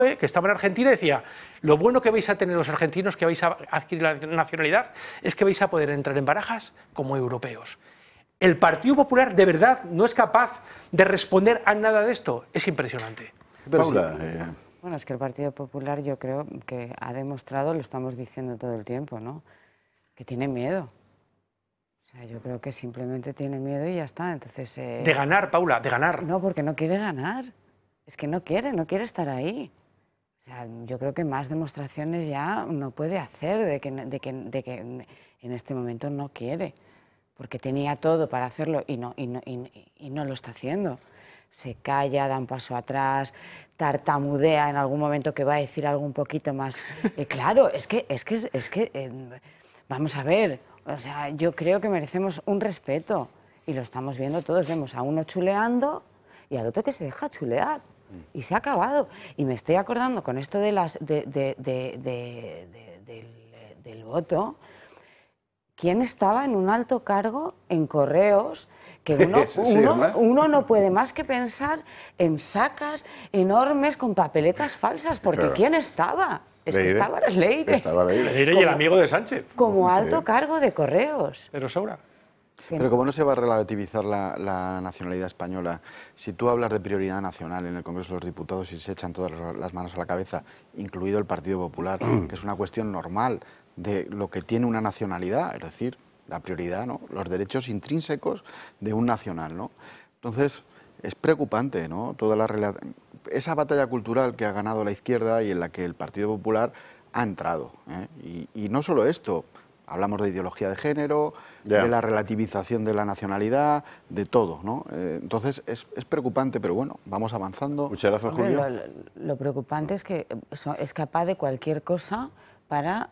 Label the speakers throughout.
Speaker 1: que estaba en Argentina y decía, lo bueno que vais a tener los argentinos que vais a adquirir la nacionalidad es que vais a poder entrar en barajas como europeos. ¿El Partido Popular de verdad no es capaz de responder a nada de esto? Es impresionante.
Speaker 2: Paula,
Speaker 3: Bueno, es que el Partido Popular yo creo que ha demostrado, lo estamos diciendo todo el tiempo, ¿no?, que tiene miedo. O sea, yo creo que simplemente tiene miedo y ya está. Entonces,
Speaker 1: De ganar, Paula, de ganar.
Speaker 3: No, porque no quiere ganar. Es que no quiere estar ahí. O sea, yo creo que más demostraciones ya no puede hacer de que en este momento no quiere. Porque tenía todo para hacerlo y no lo está haciendo. Se calla, da un paso atrás, tartamudea en algún momento que va a decir algo un poquito más. Claro, vamos a ver, o sea, yo creo que merecemos un respeto y lo estamos viendo todos. Vemos a uno chuleando y al otro que se deja chulear y se ha acabado. Y me estoy acordando con esto de del voto. ¿Quién estaba en un alto cargo en Correos? Que uno no puede más que pensar en sacas enormes con papeletas falsas, porque claro. ¿Quién estaba? Es que estaba Leire.
Speaker 1: Leire y el amigo de Sánchez.
Speaker 3: Como alto cargo de Correos.
Speaker 1: Pero sobra.
Speaker 2: Pero como no se va a relativizar la nacionalidad española, si tú hablas de prioridad nacional en el Congreso de los Diputados y se echan todas las manos a la cabeza, incluido el Partido Popular, que es una cuestión normal de lo que tiene una nacionalidad, es decir, la prioridad, ¿no?, los derechos intrínsecos de un nacional, ¿no? Entonces, es preocupante, ¿no?, esa batalla cultural que ha ganado la izquierda y en la que el Partido Popular ha entrado, ¿eh? Y no solo esto, hablamos de ideología de género, de la relativización de la nacionalidad, de todo, ¿no? Entonces, es preocupante, pero bueno, vamos avanzando.
Speaker 4: Muchas gracias, Julio.
Speaker 3: Lo preocupante es que es capaz de cualquier cosa para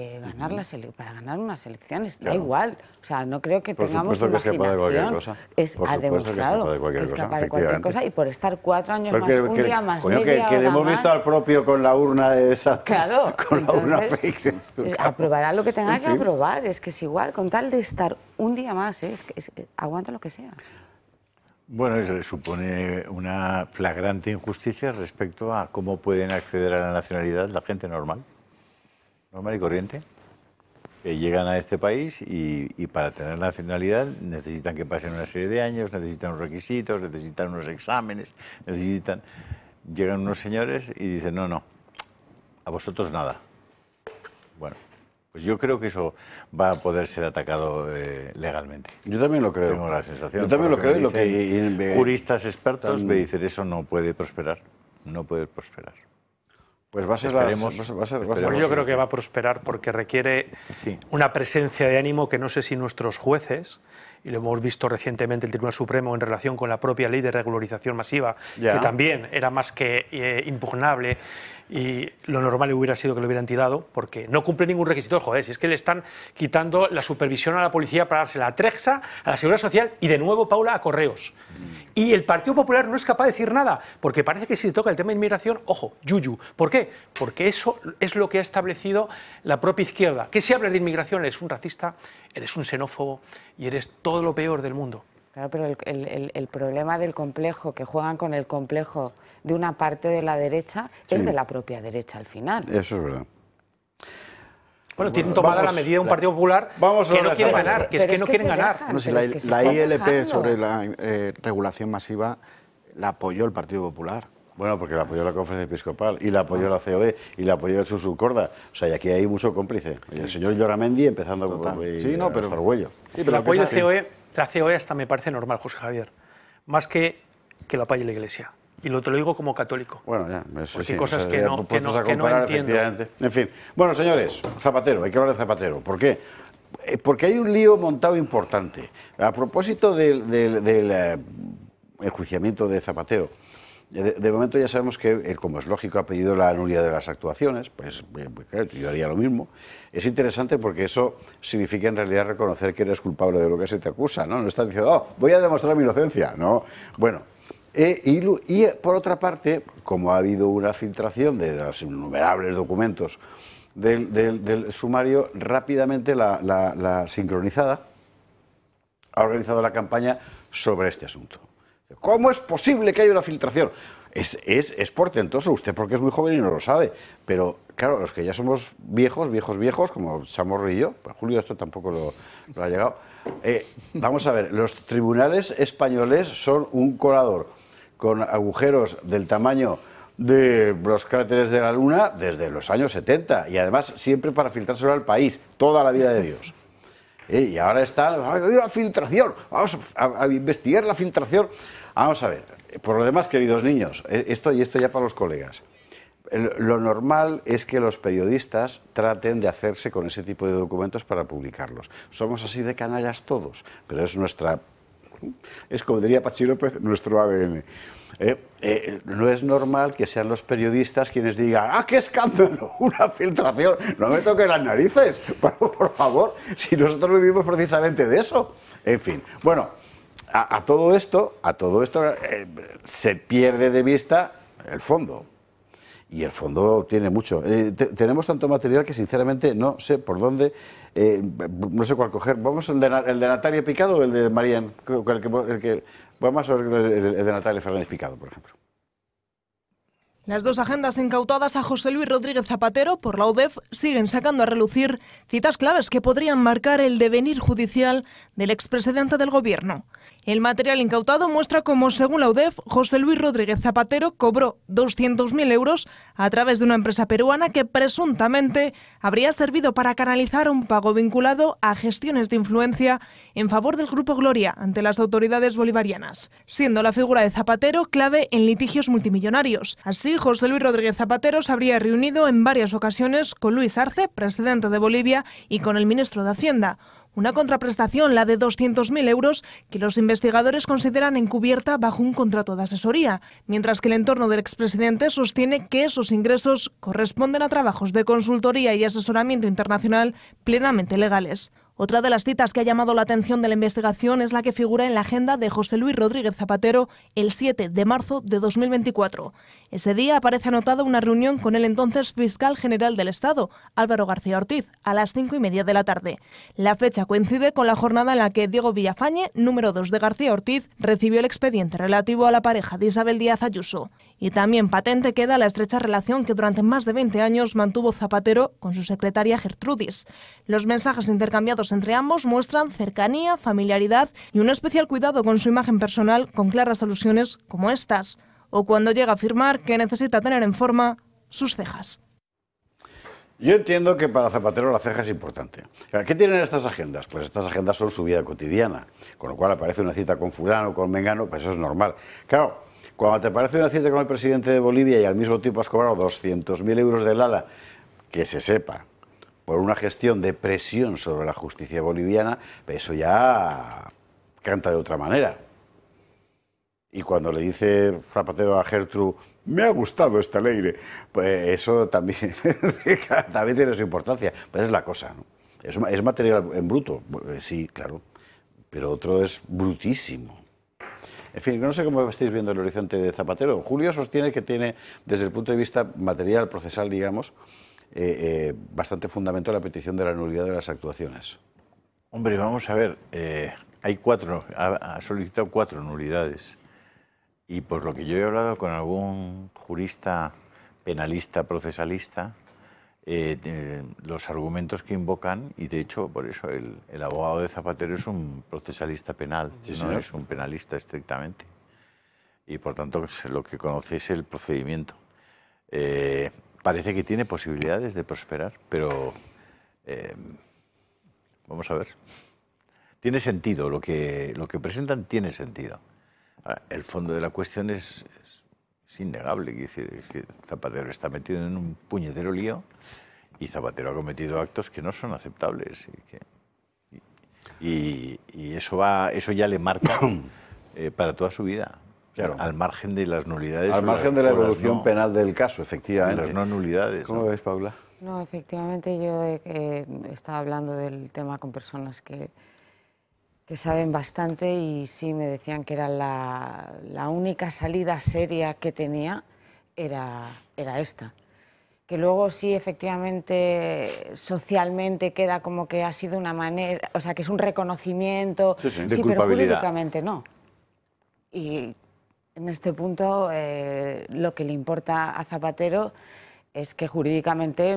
Speaker 3: ganar unas elecciones. Da igual. O sea, no creo que tengamos imaginación.
Speaker 4: Por supuesto que es capaz de cualquier cosa.
Speaker 3: Ha demostrado que es capaz de cualquier cosa y por estar 4 años más, un día más, media hora
Speaker 4: que hemos visto al propio con la urna esa.
Speaker 3: Claro.
Speaker 4: Con la urna fake.
Speaker 3: Aprobará lo que tenga que aprobar. Es que es igual, con tal de estar un día más, aguanta lo que sea.
Speaker 5: Bueno, eso le supone una flagrante injusticia respecto a cómo pueden acceder a la nacionalidad la gente normal y corriente, que llegan a este país y para tener nacionalidad necesitan que pasen una serie de años, necesitan unos requisitos, necesitan unos exámenes, llegan unos señores y dicen, no, a vosotros nada. Bueno, pues yo creo que eso va a poder ser atacado legalmente.
Speaker 4: Yo también lo creo.
Speaker 5: Tengo la sensación.
Speaker 4: Yo también lo creo.
Speaker 5: Juristas expertos me dicen, eso no puede prosperar, no puede prosperar.
Speaker 4: Pues va a ser
Speaker 1: yo creo que va a prosperar porque requiere una presencia de ánimo que no sé si nuestros jueces, y lo hemos visto recientemente el Tribunal Supremo en relación con la propia ley de regularización masiva, que también era más que impugnable, y lo normal hubiera sido que lo hubieran tirado porque no cumple ningún requisito. Joder, si es que le están quitando la supervisión a la policía para dársela a Trexa, a la Seguridad Social y de nuevo, Paula, a Correos. Y el Partido Popular no es capaz de decir nada, porque parece que si se toca el tema de inmigración, ojo, yuyu. ¿Por qué? Porque eso es lo que ha establecido la propia izquierda. Que si hablas de inmigración eres un racista, eres un xenófobo y eres todo lo peor del mundo.
Speaker 3: Claro, pero el problema del complejo, que juegan con el complejo de una parte de la derecha, es de la propia derecha al final.
Speaker 2: Eso es verdad.
Speaker 1: Bueno, tienen tomada la medida de un Partido Popular que no quiere ganar, que es que no quieren ganar.
Speaker 2: La ILP sobre la regulación masiva la apoyó el Partido Popular.
Speaker 4: Bueno, porque la apoyó la Conferencia Episcopal y la apoyó la COE y la apoyó el Susurcorda. O sea, y aquí hay mucho cómplice. El señor Lloramendi empezando por Arguello.
Speaker 1: Sí, pero el apoyo de la COE hasta me parece normal, José Javier. Más que lo apoye la Iglesia. Y te lo digo como católico.
Speaker 4: Bueno, ya.
Speaker 1: Porque cosas que no entiendo.
Speaker 4: En fin. Bueno, señores, Zapatero, hay que hablar de Zapatero. ¿Por qué? Porque hay un lío montado importante. A propósito del enjuiciamiento de Zapatero, de momento ya sabemos que él, como es lógico, ha pedido la nulidad de las actuaciones, pues claro, yo haría lo mismo. Es interesante porque eso significa en realidad reconocer que eres culpable de lo que se te acusa, ¿no? No estás diciendo, voy a demostrar mi inocencia, ¿no? Bueno, y por otra parte, como ha habido una filtración de los innumerables documentos del sumario, rápidamente la sincronizada ha organizado la campaña sobre este asunto. ¿Cómo es posible que haya una filtración? Es portentoso, usted porque es muy joven y no lo sabe, pero claro, los que ya somos viejos, como Chamorro y yo, pues Julio esto tampoco lo ha llegado, vamos a ver, los tribunales españoles son un colador con agujeros del tamaño de los cráteres de la Luna desde los años 70 y además siempre para filtrárselo al país, toda la vida de Dios. Y ahora está la filtración, vamos a investigar la filtración. Vamos a ver, por lo demás, queridos niños, esto ya para los colegas. Lo normal es que los periodistas traten de hacerse con ese tipo de documentos para publicarlos. Somos así de canallas todos, pero es como diría Pachi López, nuestro ADN. No es normal que sean los periodistas quienes digan ¡ah, qué escándalo! ¡Una filtración! ¡No me toquen las narices! Por favor, si nosotros vivimos precisamente de eso. En fin, bueno, a todo esto se pierde de vista el fondo. Y el fondo tiene mucho. Tenemos tanto material que sinceramente no sé por dónde, no sé cuál coger. ¿Vamos el de Natalia Picado o el de Marian? Vamos a ver el de Natalia Fernández Picado, por ejemplo.
Speaker 6: Las dos agendas incautadas a José Luis Rodríguez Zapatero por la UDEF siguen sacando a relucir citas claves que podrían marcar el devenir judicial del expresidente del Gobierno. El material incautado muestra cómo, según la UDEF, José Luis Rodríguez Zapatero cobró 200.000 euros a través de una empresa peruana que presuntamente habría servido para canalizar un pago vinculado a gestiones de influencia en favor del Grupo Gloria ante las autoridades bolivarianas, siendo la figura de Zapatero clave en litigios multimillonarios. Así, José Luis Rodríguez Zapatero se habría reunido en varias ocasiones con Luis Arce, presidente de Bolivia, y con el ministro de Hacienda. Una contraprestación, la de 200.000 euros, que los investigadores consideran encubierta bajo un contrato de asesoría, mientras que el entorno del expresidente sostiene que esos ingresos corresponden a trabajos de consultoría y asesoramiento internacional plenamente legales. Otra de las citas que ha llamado la atención de la investigación es la que figura en la agenda de José Luis Rodríguez Zapatero el 7 de marzo de 2024. Ese día aparece anotada una reunión con el entonces fiscal general del Estado, Álvaro García Ortiz, a las 5:30 de la tarde. La fecha coincide con la jornada en la que Diego Villafañe, número 2 de García Ortiz, recibió el expediente relativo a la pareja de Isabel Díaz Ayuso. Y también patente queda la estrecha relación que durante más de 20 años mantuvo Zapatero con su secretaria Gertrudis. Los mensajes intercambiados entre ambos muestran cercanía, familiaridad y un especial cuidado con su imagen personal, con claras alusiones como estas, o cuando llega a afirmar que necesita tener en forma sus cejas.
Speaker 4: Yo entiendo que para Zapatero la ceja es importante. ¿Qué tienen estas agendas? Pues estas agendas son su vida cotidiana, con lo cual aparece una cita con fulano, con mengano, pues eso es normal. Claro, cuando te aparece una cita con el presidente de Bolivia y al mismo tiempo has cobrado 200.000 euros del ala, que se sepa, por una gestión de presión sobre la justicia boliviana, eso ya canta de otra manera. Y cuando le dice Zapatero a Gertrude, me ha gustado esta ley, pues eso también, también tiene su importancia. Pues es la cosa, ¿no? Es material en bruto, sí, claro, pero otro es brutísimo. En fin, no sé cómo estáis viendo el horizonte de Zapatero. Julio sostiene que tiene, desde el punto de vista material, procesal, digamos, bastante fundamento la petición de la nulidad de las actuaciones.
Speaker 5: Hombre, vamos a ver, ha solicitado 4 nulidades. Y por lo que yo he hablado con algún jurista, penalista, procesalista, los argumentos que invocan, y de hecho por eso el abogado de Zapatero es un procesalista penal, sí, no es un penalista estrictamente. Y por tanto lo que conoce es el procedimiento. Parece que tiene posibilidades de prosperar, pero vamos a ver. Tiene sentido, lo que presentan tiene sentido. El fondo de la cuestión es innegable, es que Zapatero está metido en un puñetero lío y Zapatero ha cometido actos que no son aceptables y eso ya le marca para toda su vida. Claro. Al margen de las nulidades.
Speaker 4: Al margen de la evolución penal del caso, efectivamente.
Speaker 5: De las no nulidades.
Speaker 4: ¿Cómo ves, Paula?
Speaker 3: No, efectivamente yo he estado hablando del tema con personas que saben bastante y sí me decían que era la única salida seria que tenía era esta. Que luego sí, efectivamente, socialmente queda como que ha sido una manera, o sea, que es un reconocimiento,
Speaker 5: de
Speaker 3: sí,
Speaker 5: culpabilidad.
Speaker 3: pero jurídicamente no. Y En este punto, lo que le importa a Zapatero es que jurídicamente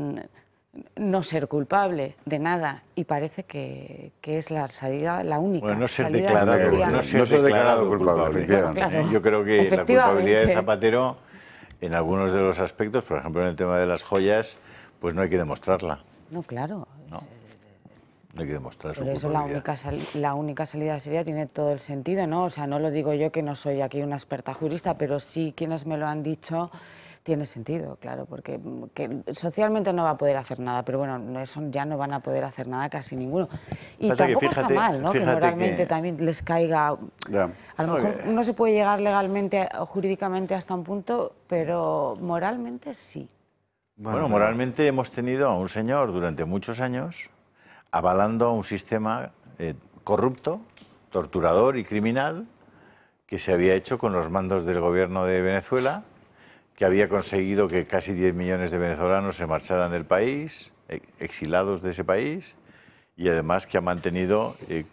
Speaker 3: no ser culpable de nada, y parece que es la salida, la única
Speaker 5: bueno, no ser
Speaker 3: salida
Speaker 5: declarado,
Speaker 3: sería...
Speaker 5: no ser declarado culpable.
Speaker 2: efectivamente.
Speaker 3: Claro,
Speaker 5: Yo creo que la culpabilidad de
Speaker 3: efectivamente.
Speaker 5: Zapatero, en algunos de los aspectos, por ejemplo en el tema de las joyas, pues no hay que demostrarla.
Speaker 3: No, claro.
Speaker 5: No, no hay que demostrar su
Speaker 3: Por eso
Speaker 5: culpabilidad.
Speaker 3: la única salida sería, tiene todo el sentido, ¿no? O sea, no lo digo yo, que no soy aquí una experta jurista, pero sí quienes me lo han dicho, tiene sentido, claro, porque socialmente no va a poder hacer nada, pero bueno, eso ya no van a poder hacer nada casi ninguno. Y
Speaker 5: Pasa que
Speaker 3: tampoco está mal, ¿no? Que
Speaker 5: fíjate
Speaker 3: moralmente
Speaker 5: que-
Speaker 3: también les caiga...
Speaker 2: Ya.
Speaker 3: A lo mejor no se puede llegar legalmente o jurídicamente hasta un punto, pero moralmente sí.
Speaker 5: Bueno,
Speaker 2: pero-
Speaker 5: moralmente hemos tenido a un señor durante muchos años avalando a un sistema corrupto, torturador y criminal que se había hecho con los mandos del gobierno de Venezuela, que había conseguido que casi 10 millones de venezolanos se marcharan del país, exilados de ese país, y además que ha mantenido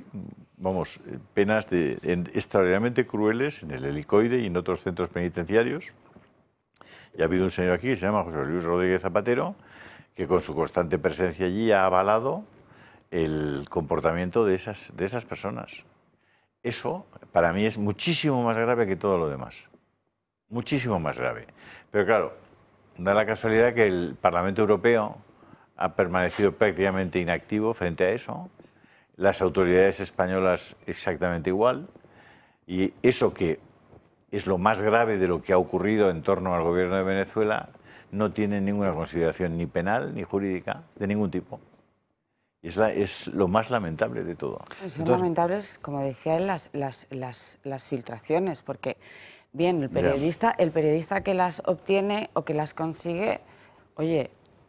Speaker 5: penas extraordinariamente crueles en el Helicoide y en otros centros penitenciarios. Y ha habido un señor aquí que se llama José Luis Rodríguez Zapatero, que con su constante presencia allí ha avalado el comportamiento de esas personas. Eso, para mí, es muchísimo más grave que todo lo demás. Muchísimo más grave. Pero claro, da la casualidad que el Parlamento Europeo ha permanecido prácticamente inactivo frente a eso, las autoridades españolas exactamente igual, y eso que es lo más grave de lo que ha ocurrido en torno al gobierno de Venezuela, no tiene ninguna consideración ni penal ni jurídica de ningún tipo. Y es lo más lamentable de todo.
Speaker 3: Son lamentables, como decía él, las filtraciones, porque bien, el periodista que las obtiene o que las consigue, oye,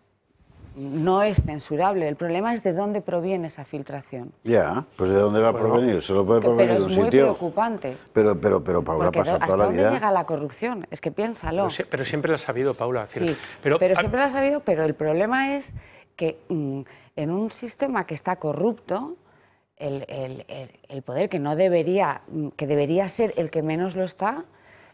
Speaker 3: no es censurable. El problema es de dónde proviene esa filtración.
Speaker 4: Ya, pues de dónde va a provenir. Solo puede provenir
Speaker 3: Pero
Speaker 4: de un
Speaker 3: es muy
Speaker 4: sitio.
Speaker 3: preocupante.
Speaker 4: Pero Paula,
Speaker 3: Porque
Speaker 4: pasa
Speaker 3: ¿hasta
Speaker 4: toda la
Speaker 3: dónde
Speaker 4: vida.
Speaker 3: llega la corrupción? Es que piénsalo.
Speaker 1: Pero siempre lo ha sabido, Paula.
Speaker 3: Sí, pero siempre lo ha sabido, pero el problema es que en un sistema que está corrupto, el poder que no debería, que debería ser el que menos lo está,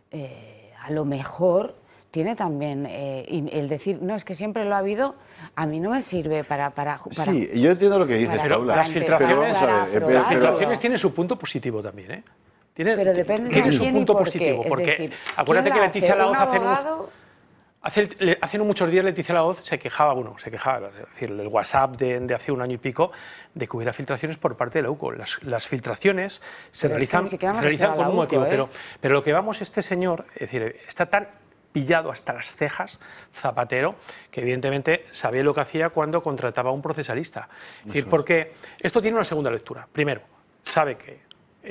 Speaker 3: a lo mejor tiene también el decir, no, es que siempre lo ha habido, a mí no me sirve para
Speaker 4: Sí, yo entiendo lo que dices,
Speaker 3: para-
Speaker 4: Paula.
Speaker 1: las filtraciones,
Speaker 4: Pero vamos a ver,
Speaker 1: las
Speaker 3: probar.
Speaker 1: filtraciones tienen su punto positivo también, ¿eh?
Speaker 3: Pero depende
Speaker 1: tiene
Speaker 3: de
Speaker 1: su
Speaker 3: quién
Speaker 1: punto
Speaker 3: y por
Speaker 1: positivo,
Speaker 3: qué.
Speaker 1: porque
Speaker 3: Es decir,
Speaker 1: acuérdate
Speaker 3: ¿quién
Speaker 1: que
Speaker 3: la
Speaker 1: Leticia
Speaker 3: hace?
Speaker 1: Laoz
Speaker 3: ¿Un abogado?
Speaker 1: hace no muchos días Leticia Laoz se quejaba, es decir, el WhatsApp de hace un año y pico, de que hubiera filtraciones por parte de la UCO. Las filtraciones se
Speaker 3: Pero es que
Speaker 1: realizan,
Speaker 3: ni siquiera me
Speaker 1: se realizan
Speaker 3: refiero a
Speaker 1: con
Speaker 3: la
Speaker 1: un motivo,
Speaker 3: UCO,
Speaker 1: pero lo que vamos, este señor, es decir, está tan pillado hasta las cejas, Zapatero, que evidentemente sabía lo que hacía cuando contrataba a un procesalista. Es decir, porque esto tiene una segunda lectura. Primero, sabe que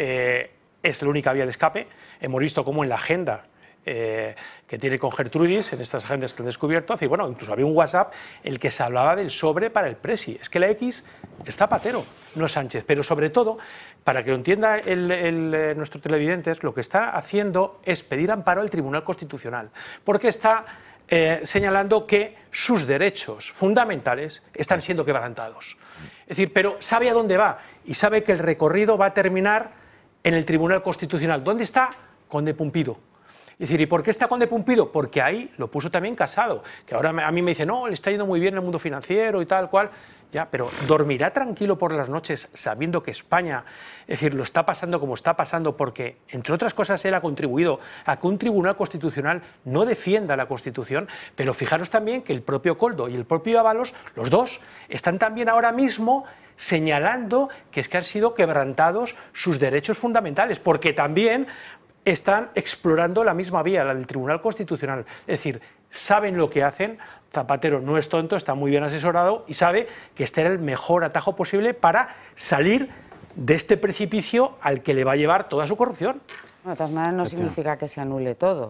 Speaker 1: es la única vía de escape. Hemos visto cómo en la agenda que tiene con Gertrudis, en estas agendas que han descubierto, así, bueno, incluso había un WhatsApp en el que se hablaba del sobre para el Presi. Es que la X es Zapatero, no es Sánchez. Pero sobre todo, para que lo entienda nuestros televidentes, lo que está haciendo es pedir amparo al Tribunal Constitucional, porque está señalando que sus derechos fundamentales están siendo quebrantados. Es decir, pero sabe a dónde va y sabe que el recorrido va a terminar en el Tribunal Constitucional. ¿Dónde está? Conde Pumpido. Es decir, ¿y por qué está Conde Pumpido? Porque ahí lo puso también Casado, que ahora a mí me dice, no, le está yendo muy bien en el mundo financiero y tal cual. Ya, pero ¿dormirá tranquilo por las noches sabiendo que España, es decir, lo está pasando como está pasando? Porque, entre otras cosas, él ha contribuido a que un tribunal constitucional no defienda la Constitución, pero fijaros también que el propio Koldo y el propio Ábalos, los dos, están también ahora mismo señalando que es que han sido quebrantados sus derechos fundamentales, porque también están explorando la misma vía, la del Tribunal Constitucional. Es decir, saben lo que hacen. Zapatero no es tonto, está muy bien asesorado y sabe que este era el mejor atajo posible para salir de este precipicio al que le va a llevar toda su corrupción.
Speaker 3: Bueno, de todas maneras no significa que se anule todo.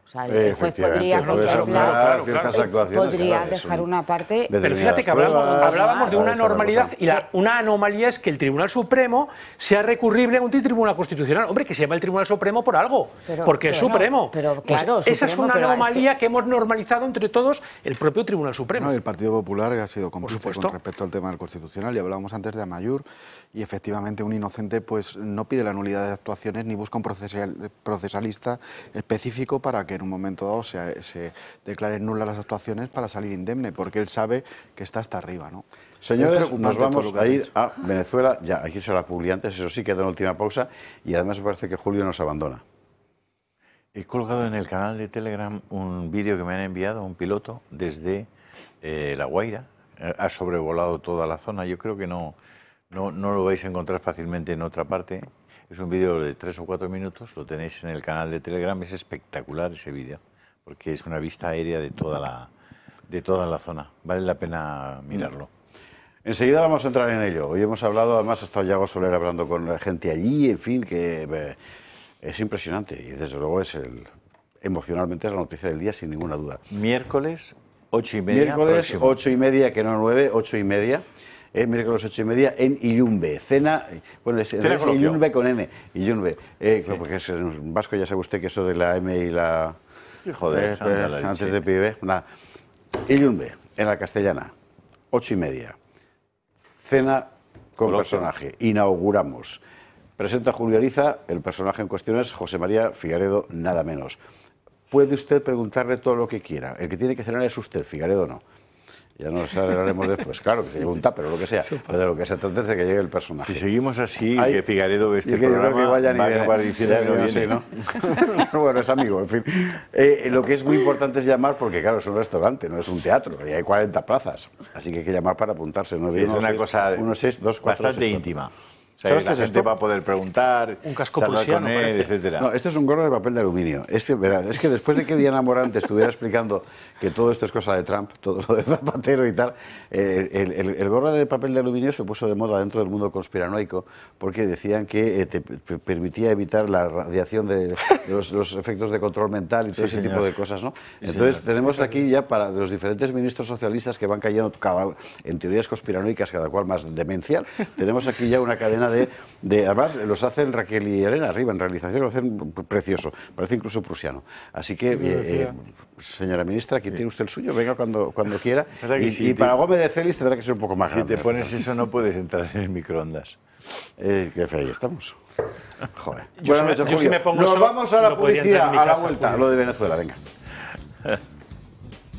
Speaker 3: O sea, el juez podría contemplar,
Speaker 4: ciertas actuaciones,
Speaker 3: podría
Speaker 4: claro,
Speaker 3: dejar una parte.
Speaker 1: Pero fíjate que hablábamos de una anormalidad, y una anomalía es que el Tribunal Supremo sea recurrible ante un Tribunal Constitucional. Hombre, que se llama el Tribunal Supremo por algo, porque es Supremo.
Speaker 3: Pero, claro,
Speaker 1: pues esa
Speaker 3: Supremo,
Speaker 1: es una anomalía que hemos normalizado entre todos el propio Tribunal Supremo.
Speaker 2: No, el Partido Popular ha sido cómplice con respecto al tema del Constitucional, y hablábamos antes de Amaiur, y efectivamente un inocente pues no pide la nulidad de actuaciones ni busca un procesalista específico para que en un momento dado se declaren nulas las actuaciones para salir indemne, porque él sabe que está hasta arriba, ¿no?
Speaker 4: Señores, nos vamos a ir a Venezuela, ya, aquí se la publi antes, eso sí, queda en última pausa, y además me parece que Julio nos abandona.
Speaker 5: He colgado en el canal de Telegram un vídeo que me han enviado, un piloto, desde La Guaira. Ha sobrevolado toda la zona. Yo creo que no lo vais a encontrar fácilmente en otra parte. Es un vídeo de 3 o 4 minutos, lo tenéis en el canal de Telegram. Es espectacular ese vídeo, porque es una vista aérea de toda la zona. Vale la pena mirarlo.
Speaker 4: Enseguida vamos a entrar en ello. Hoy hemos hablado, además ha estado Yago Soler hablando con la gente allí, en fin, que es impresionante y desde luego emocionalmente es la noticia del día sin ninguna duda.
Speaker 5: Miércoles 8:30.
Speaker 4: Miércoles
Speaker 5: próximo.
Speaker 4: 8:30, que no 9, 8:30. Miércoles 8:30 en Illumbe. Cena, bueno, es Illumbe con N. Illumbe. Porque es, en vasco ya sabe usted que eso de la M y la...
Speaker 5: Sí, joder,
Speaker 4: antes de pibe. Illumbe, en la castellana. 8:30. Cena con personaje. Inauguramos. Presenta Julio Ariza, el personaje en cuestión es José María Figaredo, nada menos. Puede usted preguntarle todo lo que quiera. El que tiene que cenar es usted, Figaredo no. Ya nos hablaremos después, claro, que se lleve un tupper o lo que sea, pero de lo que se trata es de que llegue el personaje.
Speaker 5: Si seguimos así, que Figaredo ve este programa,
Speaker 4: que vayan
Speaker 5: va a acabar diciendo que no viene.
Speaker 4: ¿no? Bueno, es amigo, en fin. Lo que es muy importante es llamar, porque claro, es un restaurante, no es un teatro, y hay 40 plazas, así que hay que llamar para apuntarse. ¿No?
Speaker 5: Sí, es una cosa
Speaker 4: 6, 2, 4,
Speaker 5: bastante
Speaker 4: 6,
Speaker 5: íntima. O sea, la gente va a poder preguntar,
Speaker 1: un casco
Speaker 5: charlar
Speaker 1: prusiano,
Speaker 5: con él, etcétera.
Speaker 4: No, esto es un gorro de papel de aluminio. Es que después de que Diana Morante estuviera explicando que todo esto es cosa de Trump, todo lo de Zapatero y tal, el gorro de papel de aluminio se puso de moda dentro del mundo conspiranoico porque decían que te permitía evitar la radiación de los efectos de control mental y todo ese tipo de cosas, ¿no? Entonces tenemos aquí ya para los diferentes ministros socialistas que van cayendo en teorías conspiranoicas, cada cual más demencial, tenemos aquí ya una cadena además los hacen Raquel y Elena arriba en realización, lo hacen precioso, parece incluso prusiano. Así que, señora ministra, aquí tiene usted el suyo, venga cuando quiera. Y para Gómez de Celis tendrá que ser un poco más grande.
Speaker 5: Si te pones eso no puedes entrar en el microondas.
Speaker 4: Qué fe, ahí estamos. Joder.
Speaker 1: Yo si me pongo
Speaker 4: Nos
Speaker 1: eso,
Speaker 4: vamos a la
Speaker 1: no podría
Speaker 4: publicidad,
Speaker 1: entrar en mi
Speaker 4: a la
Speaker 1: casa,
Speaker 4: vuelta,
Speaker 1: Julio.
Speaker 4: lo de Venezuela, venga.